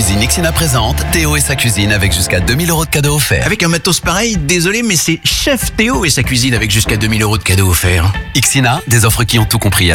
Cuisine Ixina présente Théo et sa cuisine avec jusqu'à 2000 € de cadeaux offerts. Avec un matos pareil, désolé, mais c'est Chef Théo et sa cuisine avec jusqu'à 2000 € de cadeaux offerts. Ixina, des offres qui ont tout compris.